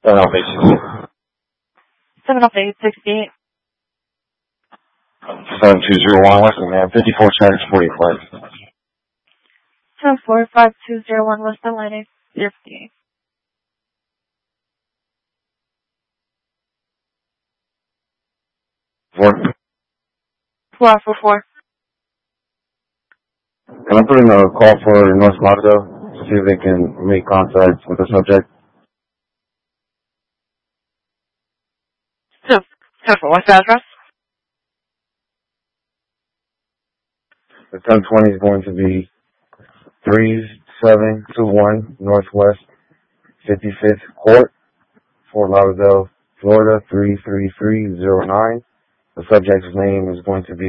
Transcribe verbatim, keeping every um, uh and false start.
seven off eight sixty-eight. seven off eight sixty-eight. seven two zero one West, man. fifty-four Chinese forty-five. seven four five two zero one West Atlantic, zero fifty-eight. Four. four four four. Can I put in a call for North Lauderdale to see if they can make contact with the subject? So, so for what's the address? The ten twenty is going to be three seven two one Northwest fifty-fifth Court, Fort Lauderdale, Florida three three three zero nine. The subject's name is going to be